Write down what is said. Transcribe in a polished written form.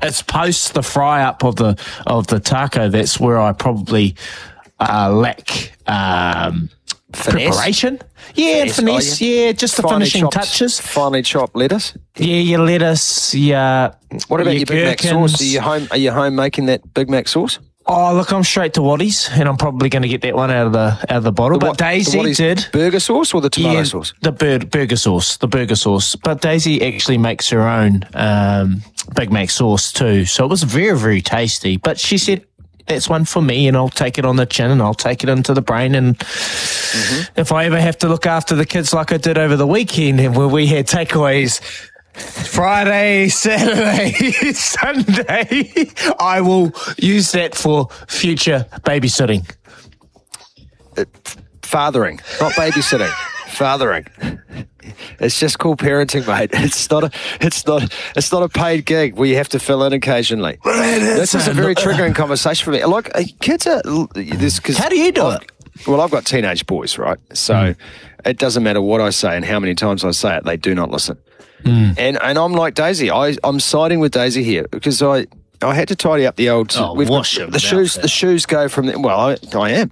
it's post the fry up of the taco. That's where I probably lack preparation. Yeah, finesse. Yeah, just the finishing touches. Finely chopped lettuce. Yeah, your lettuce. Yeah. What about your Big Mac sauce? Are you home making that Big Mac sauce? Oh, look, I'm straight to Waddy's, and I'm probably going to get that one out of the bottle. But Daisy did burger sauce or the tomato sauce? The burger sauce. The burger sauce. But Daisy actually makes her own Big Mac sauce too, so it was very, very tasty. But she said, that's one for me, and I'll take it on the chin and I'll take it into the brain. And if I ever have to look after the kids like I did over the weekend, where we had takeaways Friday, Saturday, Sunday, I will use that for future babysitting. Fathering, not babysitting. Fathering. It's just called parenting, mate. It's not a paid gig where you have to fill in occasionally. This is a very triggering conversation for me. Like, kids are this. How do you do it? Well, I've got teenage boys, right? So it doesn't matter what I say and how many times I say it, they do not listen. And I'm like Daisy. I'm siding with Daisy here because I had to tidy up the old wash them. The shoes go from the, well, I am.